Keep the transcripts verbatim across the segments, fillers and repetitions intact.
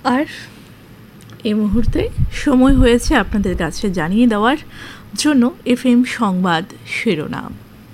আর এই মুহূর্তে সময় হয়েছে আপনাদের কাছে জানিয়ে দেওয়ার জন্য এফএম সংবাদ শিরোনাম।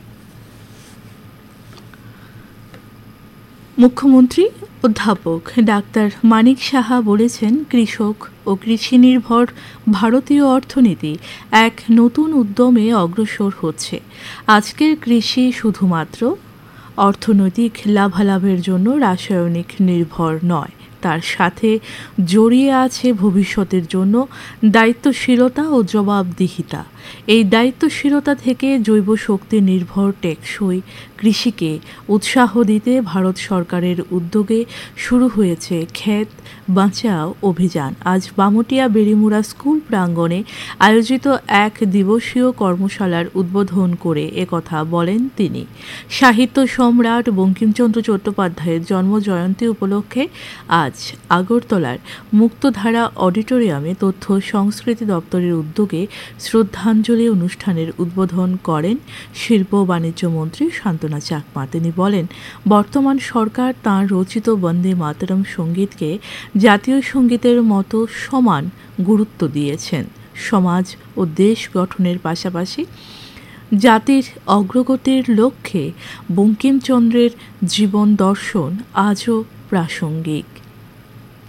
মুখ্যমন্ত্রী অধ্যাপক ডাক্তার মানিক সাহা বলেছেন, কৃষক ও কৃষি নির্ভর ভারতীয় অর্থনীতি এক নতুন উদ্যমে অগ্রসর হচ্ছে। আজকের কৃষি শুধুমাত্র অর্থনৈতিক লাভালাভের জন্য রাসায়নিক নির্ভর নয়, তার সাথে জড়িয়ে আছে ভবিষ্যতের জন্য দায়িত্বশীলতা ও জবাবদিহিতা। এই দায়িত্বশীলতা থেকে জৈব শক্তি নির্ভর টেকসই কৃষিকে উৎসাহ দিতে ভারত সরকারের উদ্যোগে শুরু হয়েছে ক্ষেত বাঁচাও অভিযান। আজ বামুটিয়া বেড়িমুড়া স্কুল প্রাঙ্গণে আয়োজিত এক দিবসীয় কর্মশালার উদ্বোধন করে একথা বলেন তিনি। সাহিত্য সম্রাট বঙ্কিমচন্দ্র চট্টোপাধ্যায়ের জন্মজয়ন্তী উপলক্ষে আজ আগরতলার মুক্তধারা অডিটোরিয়ামে তথ্য সংস্কৃতি দপ্তরের উদ্যোগে শ্রদ্ধাঞ্জলি অনুষ্ঠানের উদ্বোধন করেন শিল্প ও বাণিজ্য মন্ত্রী শান্তনা চাকমা। তিনি বলেন, বর্তমান সরকার তাঁর রচিত বন্দে মাতরম সঙ্গীতকে জাতীয় সঙ্গীতের মতো সমান গুরুত্ব দিয়েছেন। সমাজ ও দেশ গঠনের পাশাপাশি জাতির অগ্রগতির লক্ষ্যে বঙ্কিমচন্দ্রের জীবন দর্শন আজও প্রাসঙ্গিক।